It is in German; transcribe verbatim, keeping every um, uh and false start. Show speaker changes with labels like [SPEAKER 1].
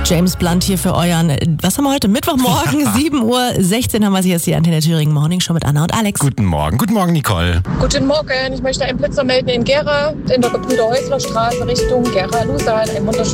[SPEAKER 1] James Blunt hier für euren, was haben wir heute? Mittwochmorgen, sieben Uhr sechzehn haben wir hier, ist die Antenne Thüringen Morning Show mit Anna und Alex.
[SPEAKER 2] Guten Morgen, guten Morgen Nicole.
[SPEAKER 3] Guten Morgen, ich möchte einen Blitzer melden in Gera, in der Gebrüder-Häusler-Straße Richtung Gera-Lusan. Ein wunderschönen